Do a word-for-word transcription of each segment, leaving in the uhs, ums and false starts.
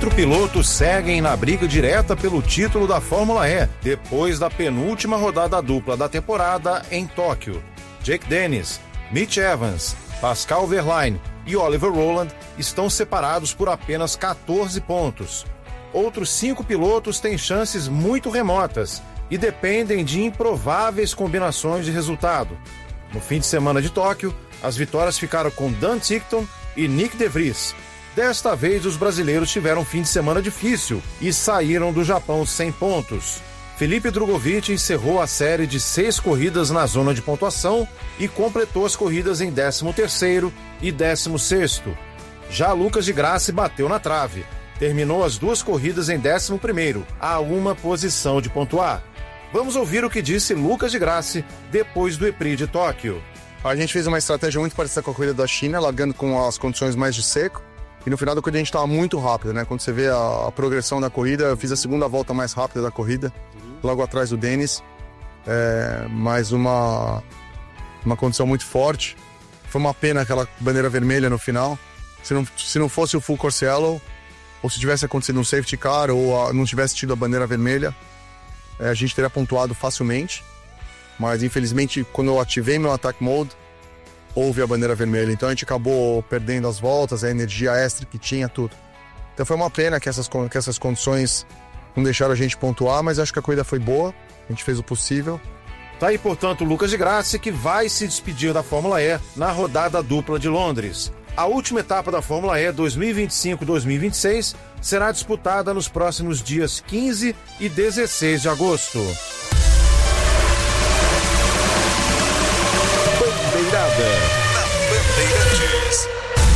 Quatro pilotos seguem na briga direta pelo título da Fórmula E, depois da penúltima rodada dupla da temporada em Tóquio. Jake Dennis, Mitch Evans, Pascal Wehrlein e Oliver Rowland estão separados por apenas quatorze pontos. Outros cinco pilotos têm chances muito remotas e dependem de improváveis combinações de resultado. No fim de semana de Tóquio, as vitórias ficaram com Dan Tickton e Nick De Vries. Desta vez, os brasileiros tiveram um fim de semana difícil e saíram do Japão sem pontos. Felipe Drugovich encerrou a série de seis corridas na zona de pontuação e completou as corridas em décimo terceiro e décimo sexto. Já Lucas de Grassi bateu na trave. Terminou as duas corridas em décimo primeiro, a uma posição de pontuar. Vamos ouvir o que disse Lucas de Grassi depois do E P R I de Tóquio. A gente fez uma estratégia muito parecida com a corrida da China, largando com as condições mais de seco. E no final da corrida a gente estava muito rápido, né? Quando você vê a, a progressão da corrida, eu fiz a segunda volta mais rápida da corrida, logo atrás do Dennis. É, mais uma, uma condição muito forte. Foi uma pena aquela bandeira vermelha no final. Se não, se não fosse o Full Course Yellow, ou se tivesse acontecido um safety car, ou a, não tivesse tido a bandeira vermelha, é, a gente teria pontuado facilmente. Mas infelizmente, quando eu ativei meu attack mode, houve a bandeira vermelha. Então a gente acabou perdendo as voltas, a energia extra que tinha, tudo. Então foi uma pena que essas, que essas condições não deixaram a gente pontuar, mas acho que a corrida foi boa, a gente fez o possível. Tá aí, portanto, o Lucas de Grassi, que vai se despedir da Fórmula E na rodada dupla de Londres. A última etapa da Fórmula E dois mil e vinte e cinco dois mil e vinte e seis será disputada nos próximos dias quinze e dezesseis de agosto. Bandeirada na Bandeirantes.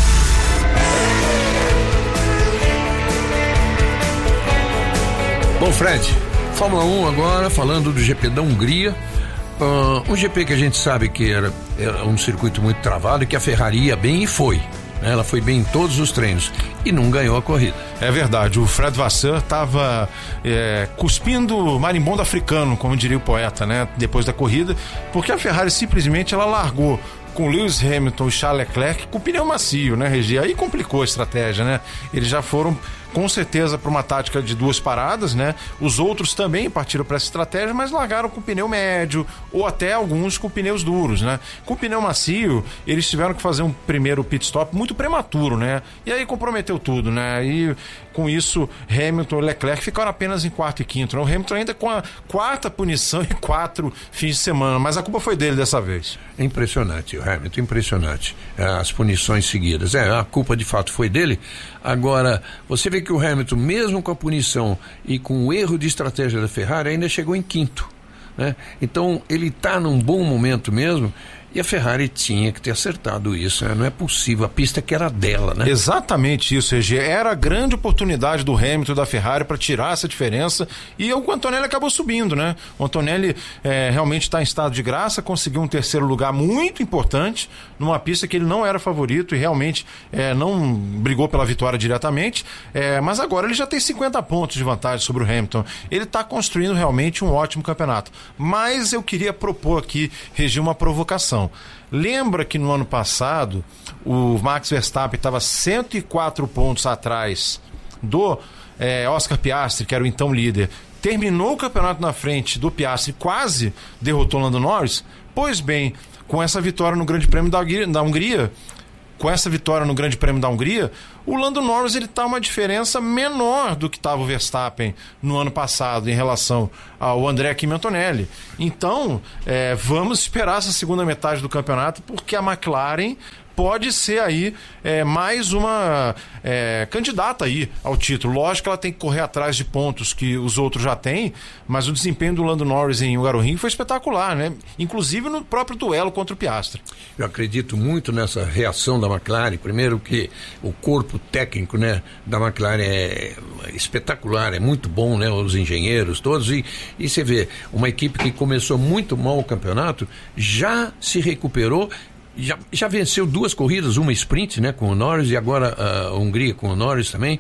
Bom, Fred, Fórmula um agora, falando do G P da Hungria. Uh, um G P que a gente sabe que era, era um circuito muito travado e que a Ferrari ia bem e foi. Né? Ela foi bem em todos os treinos e não ganhou a corrida. É verdade, o Fred Vasseur estava é, cuspindo marimbondo africano, como diria o poeta, né? Depois da corrida, porque a Ferrari simplesmente ela largou com Lewis Hamilton e Charles Leclerc com pneu macio, né, Regi? Aí complicou a estratégia, né? Eles já foram com certeza para uma tática de duas paradas, né? Os outros também partiram para essa estratégia, mas largaram com pneu médio ou até alguns com pneus duros, né? Com pneu macio, eles tiveram que fazer um primeiro pit stop muito prematuro, né? E aí comprometeu tudo, né? E com isso, Hamilton e Leclerc ficaram apenas em quarto e quinto, né? O Hamilton ainda com a quarta punição e quatro fins de semana, mas a culpa foi dele dessa vez. É impressionante, o Hamilton, impressionante. As punições seguidas. É, a culpa de fato foi dele. Agora, você vê que o Hamilton, mesmo com a punição e com o erro de estratégia da Ferrari, ainda chegou em quinto, né? Então, ele está num bom momento mesmo. E a Ferrari tinha que ter acertado isso, né? Não é possível, a pista que era dela, né? Exatamente isso, Regi. Era a grande oportunidade do Hamilton e da Ferrari para tirar essa diferença, e o Antonelli acabou subindo, né? O Antonelli é, realmente está em estado de graça, conseguiu um terceiro lugar muito importante numa pista que ele não era favorito e realmente é, não brigou pela vitória diretamente, é, mas agora ele já tem cinquenta pontos de vantagem sobre o Hamilton. Ele está construindo realmente um ótimo campeonato. Mas eu queria propor aqui, Regi, uma provocação. Lembra que no ano passado o Max Verstappen estava cento e quatro pontos atrás do é, Oscar Piastri, que era o então líder, terminou o campeonato na frente do Piastri, quase derrotou o Lando Norris? Pois bem, com essa vitória no Grande Prêmio da, da Hungria, com essa vitória no Grande Prêmio da Hungria, o Lando Norris ele está uma diferença menor do que estava o Verstappen no ano passado em relação ao André Kimi Antonelli. Então, é, vamos esperar essa segunda metade do campeonato, porque a McLaren pode ser aí é, mais uma é, candidata aí ao título. Lógico que ela tem que correr atrás de pontos que os outros já têm, mas o desempenho do Lando Norris em Hungaroring foi espetacular, né? Inclusive no próprio duelo contra o Piastri. Eu acredito muito nessa reação da McLaren. Primeiro que o corpo técnico, né, da McLaren é espetacular, é muito bom, né? Os engenheiros todos, e, e você vê, uma equipe que começou muito mal o campeonato, já se recuperou. Já, já venceu duas corridas, uma sprint, né, com o Norris, e agora a Hungria com o Norris também.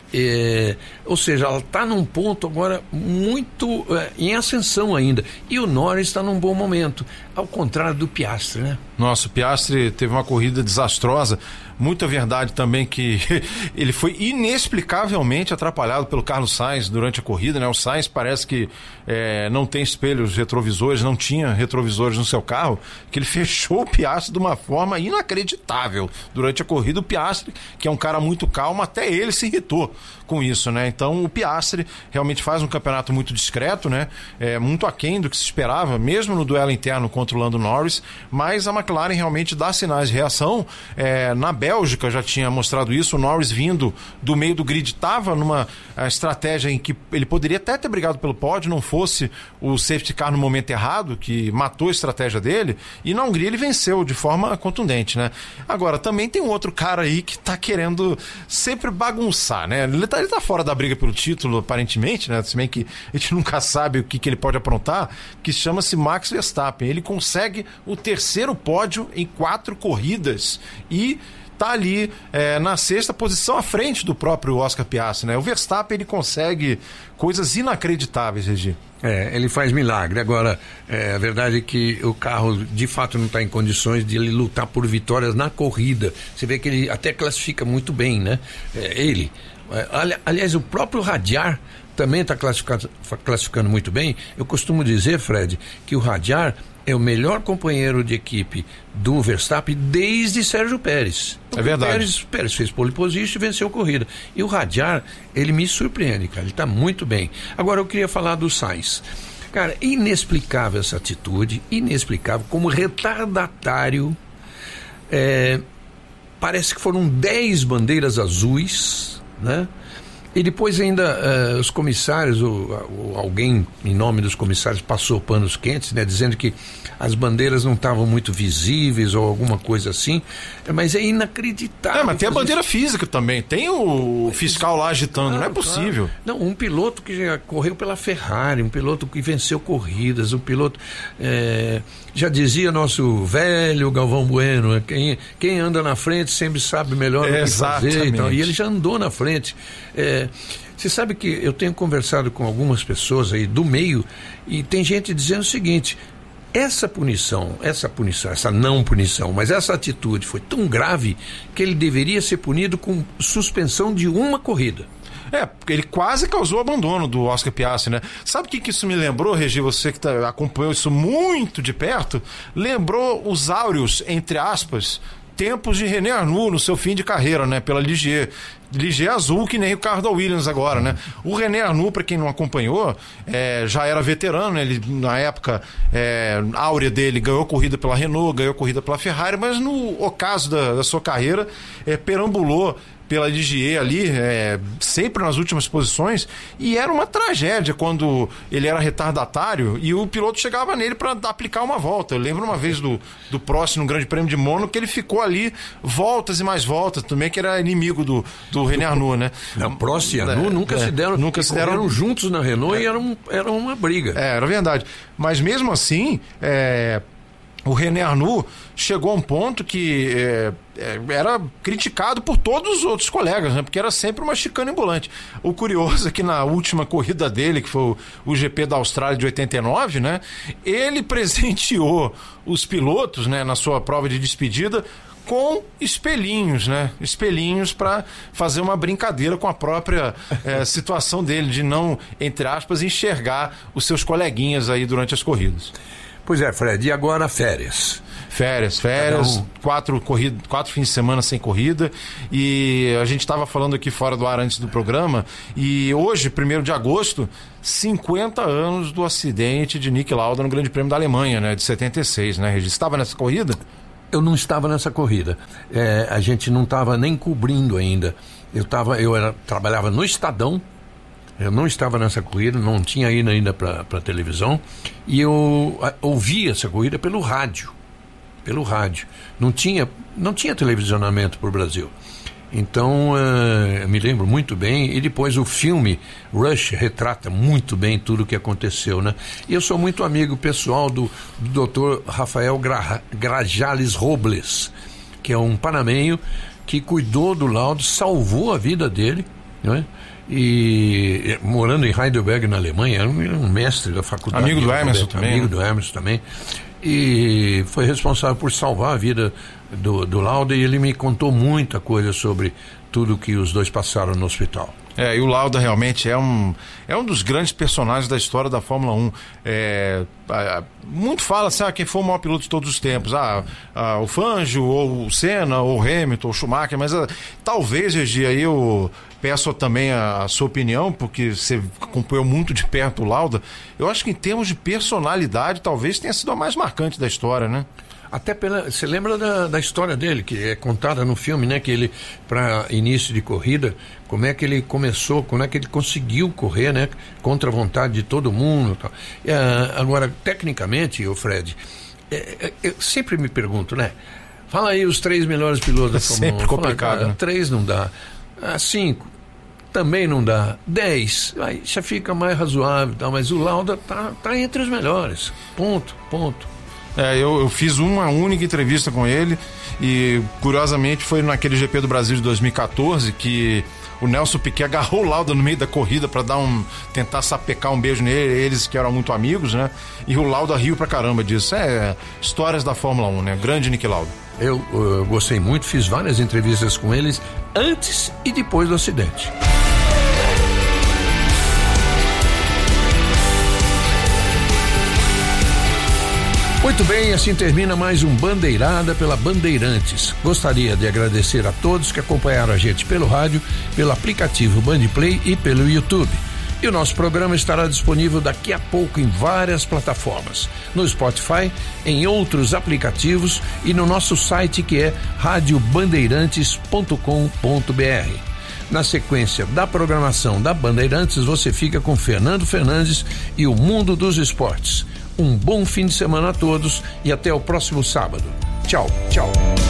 É, ou seja, ela está num ponto agora muito é, em ascensão ainda, e o Norris está num bom momento, ao contrário do Piastri, né? Nossa, o Piastri teve uma corrida desastrosa. Muita verdade também que ele foi inexplicavelmente atrapalhado pelo Carlos Sainz durante a corrida, né? O Sainz parece que é, não tem espelhos retrovisores, não tinha retrovisores no seu carro, que ele fechou o Piastri de uma forma inacreditável durante a corrida. O Piastri, que é um cara muito calmo, até ele se irritou com isso, né? Então o Piastri realmente faz um campeonato muito discreto, né? É, muito aquém do que se esperava, mesmo no duelo interno contra o Lando Norris, mas a McLaren realmente dá sinais de reação. É, na Bélgica já tinha mostrado isso, o Norris vindo do meio do grid estava numa estratégia em que ele poderia até ter brigado pelo pódio, não fosse o safety car no momento errado, que matou a estratégia dele, e na Hungria ele venceu de forma contundente, né? Agora, também tem um outro cara aí que tá querendo sempre bagunçar, né? Ele tá, ele tá fora da briga pelo título, aparentemente, né? Se bem que a gente nunca sabe o que, que ele pode aprontar, que chama-se Max Verstappen. Ele consegue o terceiro pódio em quatro corridas e tá ali é, na sexta posição à frente do próprio Oscar Piastri, né? O Verstappen, ele consegue coisas inacreditáveis, Regi. É, ele faz milagre. Agora, é, a verdade é que o carro de fato não está em condições de ele lutar por vitórias na corrida. Você vê que ele até classifica muito bem, né? É, ele. É, ali, aliás, o próprio Radiar também está classificando, classificando muito bem. Eu costumo dizer, Fred, que o Radiar é o melhor companheiro de equipe do Verstappen desde Sérgio Pérez. É verdade. Pérez, Pérez fez pole position e venceu a corrida. E o Radiar, ele me surpreende, cara. Ele está muito bem. Agora eu queria falar do Sainz. Cara, inexplicável essa atitude, inexplicável, como retardatário. É, parece que foram dez bandeiras azuis, né? E depois ainda uh, os comissários, ou, ou alguém em nome dos comissários passou panos quentes, né, dizendo que as bandeiras não estavam muito visíveis ou alguma coisa assim, mas é inacreditável. É, mas tem a bandeira isso. física também, tem o fiscal lá agitando, claro, não é possível. Claro. Não, um piloto que já correu pela Ferrari, um piloto que venceu corridas, um piloto, é, já dizia nosso velho Galvão Bueno, quem, quem anda na frente sempre sabe melhor o que fazer, então, e ele já andou na frente. É, você sabe que eu tenho conversado com algumas pessoas aí do meio e tem gente dizendo o seguinte: essa punição, essa punição, essa não punição, mas essa atitude foi tão grave que ele deveria ser punido com suspensão de uma corrida. É, porque ele quase causou o abandono do Oscar Piastri, né? Sabe o que, que isso me lembrou, Regi? Você que tá, acompanhou isso muito de perto, lembrou os áureos, entre aspas, tempos de René Arnoux no seu fim de carreira, né? Pela Ligier. Ligier azul, que nem o carro da Williams agora, né? O René Arnoux, para quem não acompanhou, é, já era veterano, né? Ele, na época, é, áurea dele, ganhou corrida pela Renault, ganhou corrida pela Ferrari, mas no ocaso da, da sua carreira, é, perambulou pela Ligier ali, é, sempre nas últimas posições, e era uma tragédia quando ele era retardatário e o piloto chegava nele para aplicar uma volta. Eu lembro uma vez do, do próximo Grande Prêmio de Mônaco que ele ficou ali voltas e mais voltas, também que era inimigo do, do René Arnoux, né? Não, Prost e Arnoux é, nunca é, se deram, nunca se deram juntos na Renault é, e era, um, era uma briga. É, era verdade. Mas mesmo assim, é, o René Arnoux chegou a um ponto que é, é, era criticado por todos os outros colegas, né? Porque era sempre uma chicane ambulante. O curioso é que na última corrida dele, que foi o, o G P da Austrália de oitenta e nove, né? Ele presenteou os pilotos, né, na sua prova de despedida com espelhinhos, né? Espelhinhos para fazer uma brincadeira com a própria é, situação dele, de não, entre aspas, enxergar os seus coleguinhas aí durante as corridas. Pois é, Fred, e agora férias? Férias, férias, um... quatro, corrida, quatro fins de semana sem corrida, e a gente estava falando aqui fora do ar antes do programa, e hoje, primeiro de agosto, cinquenta anos do acidente de Niki Lauda no Grande Prêmio da Alemanha, né, de setenta e seis, né, Regis? Estava nessa corrida? Eu não estava nessa corrida, é, a gente não estava nem cobrindo ainda, eu, tava, eu era, trabalhava no Estadão. Eu não estava nessa corrida, não tinha ido ainda para a televisão, e eu a, ouvi essa corrida pelo rádio, pelo rádio. Não tinha, não tinha televisionamento para o Brasil. Então, uh, me lembro muito bem, e depois o filme Rush retrata muito bem tudo o que aconteceu, né? E eu sou muito amigo pessoal do, do doutor Rafael Gra, Grajales Robles, que é um panamenho que cuidou do Lauda, salvou a vida dele, não é? E morando em Heidelberg, na Alemanha, era um, um mestre da faculdade. Amigo do Emerson também. Amigo né? do Emerson também. e foi responsável por salvar a vida do, do Lauda, e ele me contou muita coisa sobre tudo que os dois passaram no hospital. É, e o Lauda realmente é um, é um dos grandes personagens da história da Fórmula um. É, é, muito fala assim, ah, quem foi o maior piloto de todos os tempos, ah, ah, o Fangio, ou o Senna, ou o Hamilton, ou o Schumacher, mas ah, talvez, Regi, aí eu peço também a, a sua opinião, porque você acompanhou muito de perto o Lauda. Eu acho que em termos de personalidade, talvez tenha sido a mais marcante da história, né? Até pela, você lembra da, da história dele, que é contada no filme, né? Que ele, para início de corrida, como é que ele começou, como é que ele conseguiu correr, né? Contra a vontade de todo mundo. Tal. É, agora, tecnicamente, o Fred, é, é, eu sempre me pergunto, né? Fala aí os três melhores pilotos da Fórmula um. Sempre complicado, Fala, né? Três não dá. Ah, cinco também não dá. Dez, aí já fica mais razoável, tá? Mas o Lauda tá, tá entre os melhores. Ponto, ponto. É, eu, eu fiz uma única entrevista com ele e, curiosamente, foi naquele G P do Brasil de dois mil e catorze que o Nelson Piquet agarrou o Lauda no meio da corrida para dar um, tentar sapecar um beijo nele, eles que eram muito amigos, né? E o Lauda riu pra caramba disso. É, histórias da Fórmula um, né? Grande Niki Lauda. Eu, eu gostei muito, fiz várias entrevistas com eles antes e depois do acidente. Muito bem, assim termina mais um Bandeirada pela Bandeirantes. Gostaria de agradecer a todos que acompanharam a gente pelo rádio, pelo aplicativo Bandplay e pelo YouTube. E o nosso programa estará disponível daqui a pouco em várias plataformas, no Spotify, em outros aplicativos e no nosso site, que é rádio bandeirantes ponto com ponto b r. Na sequência da programação da Bandeirantes, você fica com Fernando Fernandes e o Mundo dos Esportes. Um bom fim de semana a todos e até o próximo sábado. Tchau, tchau.